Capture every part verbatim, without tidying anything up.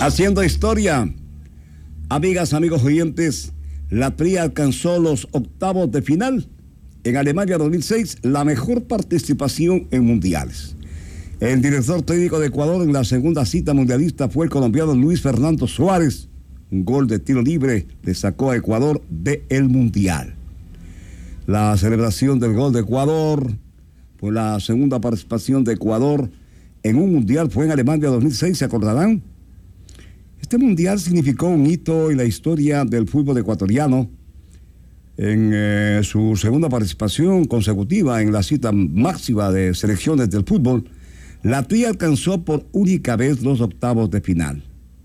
Haciendo historia, amigas, amigos oyentes, la Tri alcanzó los octavos de final en Alemania dos mil seis, la mejor participación en mundiales. El director técnico de Ecuador en la segunda cita mundialista fue el colombiano Luis Fernando Suárez. Un gol de tiro libre le sacó a Ecuador del mundial. La celebración del gol de Ecuador, pues la segunda participación de Ecuador en un mundial fue en Alemania dos mil seis, ¿se acordarán? Este mundial significó un hito en la historia del fútbol ecuatoriano. En eh, su segunda participación consecutiva en la cita máxima de selecciones del fútbol, la Tri alcanzó por única vez los octavos de final.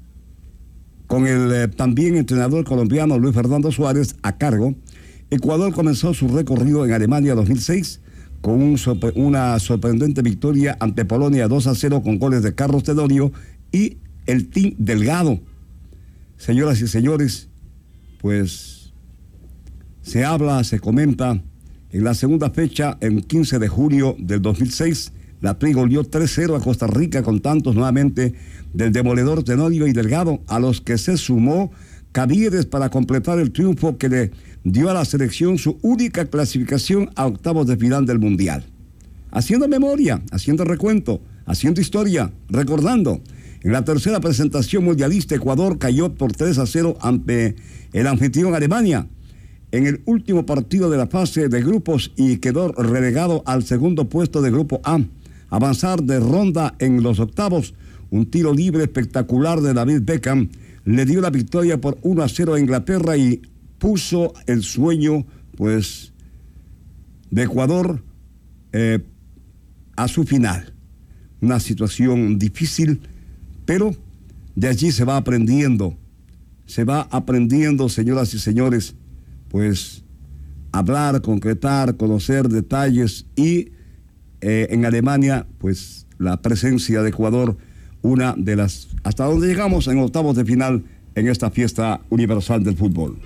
Con el eh, también entrenador colombiano Luis Fernando Suárez a cargo, Ecuador comenzó su recorrido en Alemania dos mil seis con un sorpre- una sorprendente victoria ante Polonia dos a cero con goles de Carlos Tenorio y el Team Delgado. Señoras y señores, pues se habla, se comenta, en la segunda fecha, el quince de julio del dos mil seis, la Tri goleó tres cero a Costa Rica con tantos nuevamente del demoledor Tenorio y Delgado, a los que se sumó Caviedes para completar el triunfo que le dio a la selección su única clasificación a octavos de final del Mundial. Haciendo memoria, haciendo recuento, haciendo historia, recordando, en la tercera presentación mundialista Ecuador cayó por tres a cero ante el anfitrión Alemania en el último partido de la fase de grupos y quedó relegado al segundo puesto de grupo A. Avanzar de ronda en los octavos, un tiro libre espectacular de David Beckham le dio la victoria por uno a cero a Inglaterra y puso el sueño, pues, de Ecuador eh, a su final. Una situación difícil, pero de allí se va aprendiendo, se va aprendiendo, señoras y señores, pues, hablar, concretar, conocer detalles y eh, en Alemania, pues, la presencia de Ecuador, una de las, hasta donde llegamos en octavos de final en esta fiesta universal del fútbol.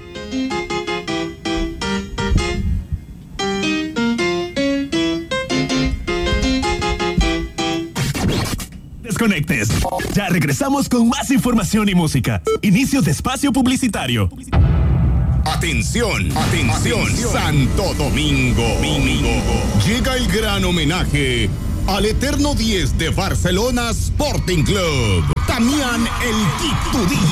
Desconectes. Ya regresamos con más información y música. Inicio de espacio publicitario. Atención, atención, Santo Domingo. Domingo. Llega el gran homenaje al eterno diez de Barcelona Sporting Club, Damián El Titudí.